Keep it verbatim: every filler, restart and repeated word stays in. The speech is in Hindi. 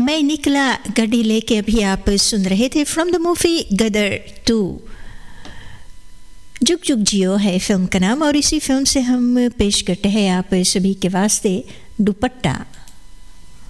मैं निकला गाड़ी लेके अभी आप सुन रहे थे from the movie Gadar to. जुग जुग जियो है फिल्म का नाम और इसी फिल्म से हम पेश करते हैं आप सभी के वास्ते दुपट्टा।